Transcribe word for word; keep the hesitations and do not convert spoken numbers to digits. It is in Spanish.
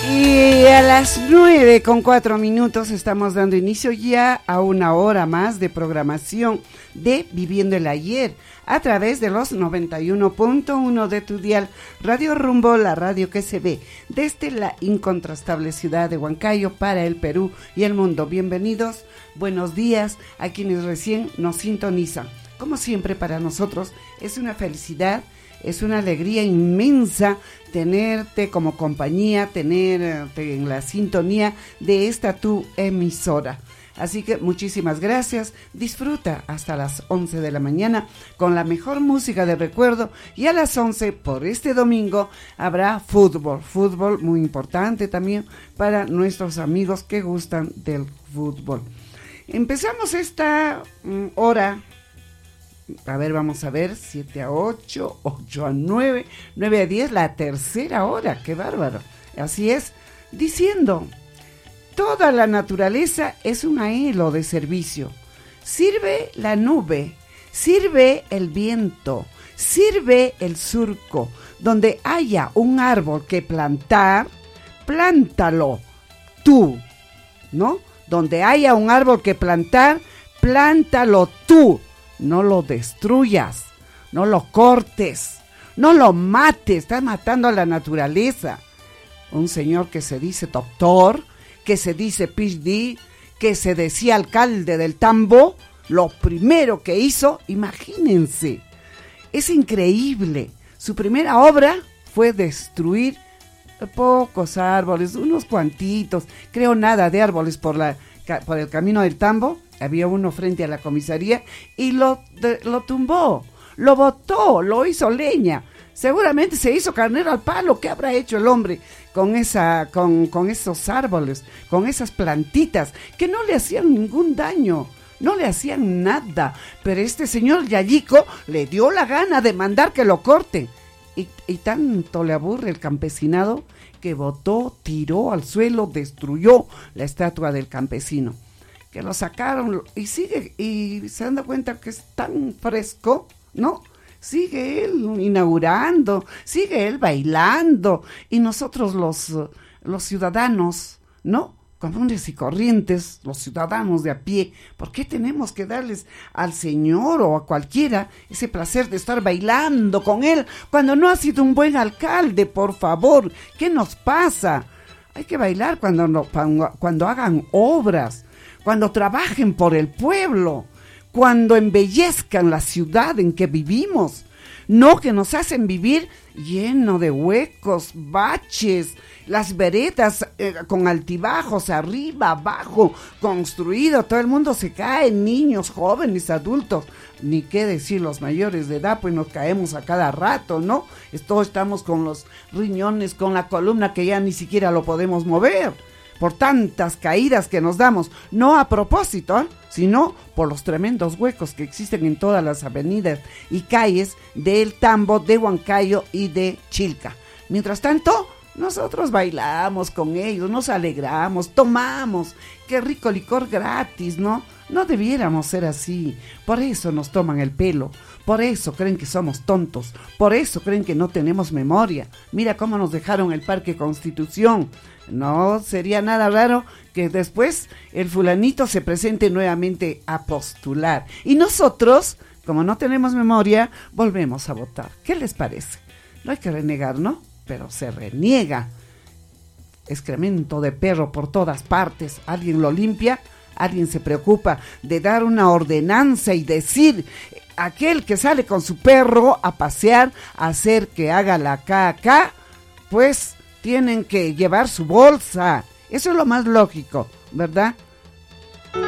Y a las nueve con cuatro minutos estamos dando inicio ya a una hora más de programación de Viviendo el Ayer a través de los noventa y uno punto uno de tu dial Radio Rumbo, la radio que se ve desde la incontrastable ciudad de Huancayo para el Perú y el mundo. Bienvenidos, buenos días a quienes recién nos sintonizan. Como siempre, para nosotros es una felicidad, es una alegría inmensa tenerte como compañía, tenerte en la sintonía de esta tu emisora. Así que muchísimas gracias, disfruta hasta las once de la mañana con la mejor música de recuerdo y a las once por este domingo habrá fútbol, fútbol muy importante también para nuestros amigos que gustan del fútbol. Empezamos esta mm, hora. A ver, vamos a ver, siete a ocho, ocho a nueve, nueve a diez, la tercera hora, qué bárbaro. Así es, diciendo, toda la naturaleza es un anhelo de servicio. Sirve la nube, sirve el viento, sirve el surco. Donde haya un árbol que plantar, plántalo tú, ¿no? Donde haya un árbol que plantar, plántalo tú. No lo destruyas, no lo cortes, no lo mates, estás matando a la naturaleza. Un señor que se dice doctor, que se dice P H D, que se decía alcalde del Tambo, lo primero que hizo, imagínense, es increíble. Su primera obra fue destruir pocos árboles, unos cuantitos, creo nada de árboles por, la, por el camino del Tambo. Había uno frente a la comisaría y lo, de, lo tumbó, lo botó, lo hizo leña. Seguramente se hizo carnero al palo. ¿Qué habrá hecho el hombre con, esa, con, con esos árboles, con esas plantitas que no le hacían ningún daño? No le hacían nada. Pero este señor Yayico le dio la gana de mandar que lo corten. Y, y tanto le aburre el campesinado que botó, tiró al suelo, destruyó la estatua del campesino. Que lo sacaron y sigue, y se dan cuenta que es tan fresco, ¿no? Sigue él inaugurando, sigue él bailando, y nosotros los, los ciudadanos, ¿no? Comunes y corrientes, los ciudadanos de a pie, ¿por qué tenemos que darles al señor o a cualquiera ese placer de estar bailando con él cuando no ha sido un buen alcalde? Por favor, ¿qué nos pasa? Hay que bailar cuando, no, cuando, cuando hagan obras, cuando trabajen por el pueblo, cuando embellezcan la ciudad en que vivimos, no que nos hacen vivir lleno de huecos, baches, las veredas eh, con altibajos, arriba, abajo, construido, todo el mundo se cae, niños, jóvenes, adultos, ni qué decir los mayores de edad, pues nos caemos a cada rato, ¿no? Todos estamos con los riñones, con la columna que ya ni siquiera lo podemos mover, por tantas caídas que nos damos, no a propósito, ¿eh? sino por los tremendos huecos que existen en todas las avenidas y calles del Tambo, de Huancayo y de Chilca. Mientras tanto, nosotros bailamos con ellos, nos alegramos, tomamos, qué rico licor gratis, ¿no? No debiéramos ser así, por eso nos toman el pelo, por eso creen que somos tontos, por eso creen que no tenemos memoria. Mira cómo nos dejaron el Parque Constitución. No sería nada raro que después el fulanito se presente nuevamente a postular. Y nosotros, como no tenemos memoria, volvemos a votar. ¿Qué les parece? No hay que renegar, ¿no? Pero se reniega. Excremento de perro por todas partes. ¿Alguien lo limpia? ¿Alguien se preocupa de dar una ordenanza y decir, aquel que sale con su perro a pasear, a hacer que haga la caca, pues tienen que llevar su bolsa? Eso es lo más lógico, ¿verdad?